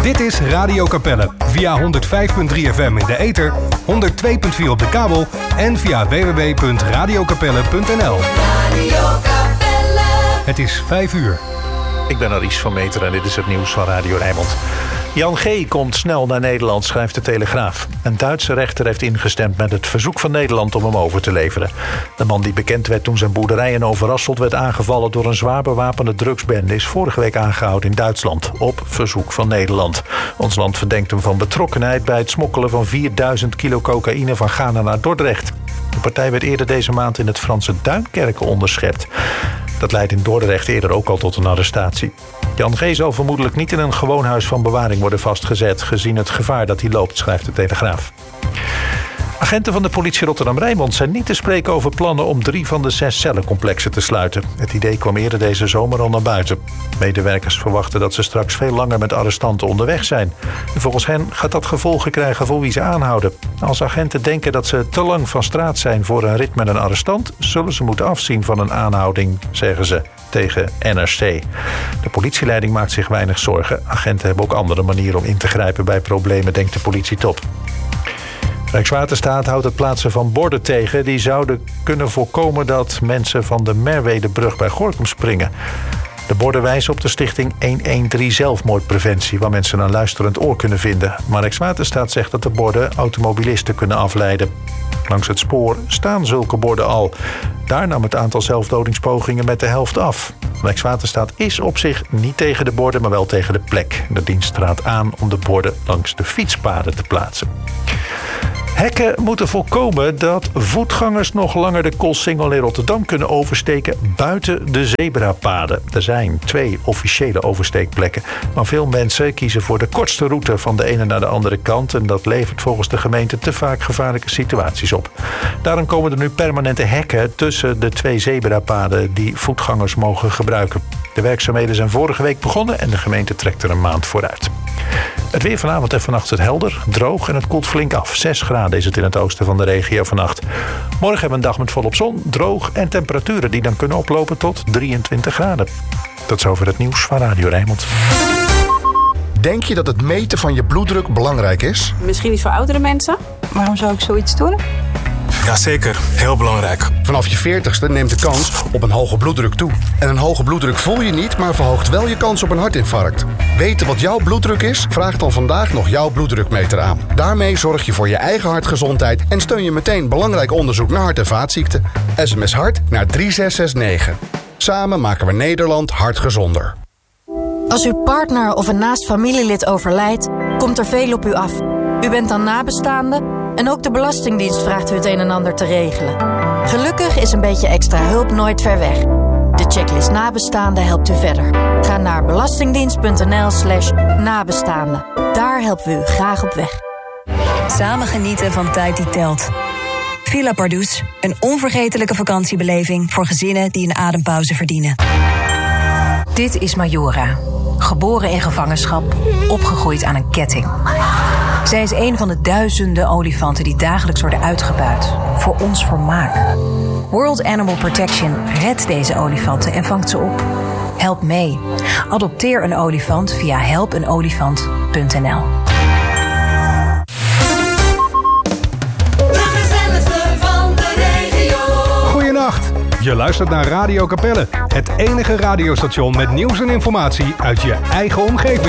Dit is Radio Capelle via 105.3 FM in de ether, 102.4 op de kabel en via www.radiocapelle.nl. Het is 5 uur. Ik ben Aries van Meter en dit is het nieuws van Radio Rijnmond. Jan G. komt snel naar Nederland, schrijft de Telegraaf. Een Duitse rechter heeft ingestemd met het verzoek van Nederland om hem over te leveren. De man die bekend werd toen zijn boerderij in Overasselt werd aangevallen door een zwaar bewapende drugsbende is vorige week aangehouden in Duitsland, op verzoek van Nederland. Ons land verdenkt hem van betrokkenheid bij het smokkelen van 4000 kilo cocaïne van Ghana naar Dordrecht. De partij werd eerder deze maand in het Franse Duinkerke onderschept. Dat leidt in Dordrecht eerder ook al tot een arrestatie. Jan G. zal vermoedelijk niet in een gewoon huis van bewaring worden vastgezet, gezien het gevaar dat hij loopt, schrijft de Telegraaf. Agenten van de politie Rotterdam-Rijnmond zijn niet te spreken over plannen om 3 van de 6 cellencomplexen te sluiten. Het idee kwam eerder deze zomer al naar buiten. Medewerkers verwachten dat ze straks veel langer met arrestanten onderweg zijn. En volgens hen gaat dat gevolgen krijgen voor wie ze aanhouden. Als agenten denken dat ze te lang van straat zijn voor een rit met een arrestant, zullen ze moeten afzien van een aanhouding, zeggen ze tegen NRC. De politieleiding maakt zich weinig zorgen. Agenten hebben ook andere manieren om in te grijpen bij problemen, denkt de politietop. Rijkswaterstaat houdt het plaatsen van borden tegen die zouden kunnen voorkomen dat mensen van de Merwedebrug bij Gorinchem springen. De borden wijzen op de stichting 113 Zelfmoordpreventie, waar mensen een luisterend oor kunnen vinden. Maar Rijkswaterstaat zegt dat de borden automobilisten kunnen afleiden. Langs het spoor staan zulke borden al. Daar nam het aantal zelfdodingspogingen met de helft af. Rijkswaterstaat is op zich niet tegen de borden, maar wel tegen de plek. De dienst raadt aan om de borden langs de fietspaden te plaatsen. Hekken moeten voorkomen dat voetgangers nog langer de Koolsingel in Rotterdam kunnen oversteken buiten de zebrapaden. Er zijn 2 officiële oversteekplekken, maar veel mensen kiezen voor de kortste route van de ene naar de andere kant en dat levert volgens de gemeente te vaak gevaarlijke situaties op. Daarom komen er nu permanente hekken tussen de 2 zebrapaden die voetgangers mogen gebruiken. De werkzaamheden zijn vorige week begonnen en de gemeente trekt er een maand vooruit. Het weer vanavond en vannacht is helder, droog en het koelt flink af. 6 graden is het in het oosten van de regio vannacht. Morgen hebben we een dag met volop zon, droog en temperaturen die dan kunnen oplopen tot 23 graden. Tot zover het nieuws van Radio Rijnmond. Denk je dat het meten van je bloeddruk belangrijk is? Misschien niet voor oudere mensen. Waarom zou ik zoiets doen? Jazeker, heel belangrijk. Vanaf je 40ste neemt de kans op een hoge bloeddruk toe. En een hoge bloeddruk voel je niet, maar verhoogt wel je kans op een hartinfarct. Weten wat jouw bloeddruk is? Vraag dan vandaag nog jouw bloeddrukmeter aan. Daarmee zorg je voor je eigen hartgezondheid en steun je meteen belangrijk onderzoek naar hart- en vaatziekten. SMS hart naar 3669. Samen maken we Nederland hartgezonder. Als uw partner of een naast familielid overlijdt, komt er veel op u af. U bent dan nabestaande en ook de Belastingdienst vraagt u het een en ander te regelen. Gelukkig is een beetje extra hulp nooit ver weg. De checklist nabestaanden helpt u verder. Ga naar belastingdienst.nl/nabestaanden. Daar helpen we u graag op weg. Samen genieten van tijd die telt. Villa Pardoes, een onvergetelijke vakantiebeleving voor gezinnen die een adempauze verdienen. Dit is Majora. Geboren in gevangenschap, opgegroeid aan een ketting. Zij is een van de duizenden olifanten die dagelijks worden uitgebuit. Voor ons vermaak. World Animal Protection redt deze olifanten en vangt ze op. Help mee. Adopteer een olifant via helpenolifant.nl. Goedenacht. Je luistert naar Radio Capelle, het enige radiostation met nieuws en informatie uit je eigen omgeving.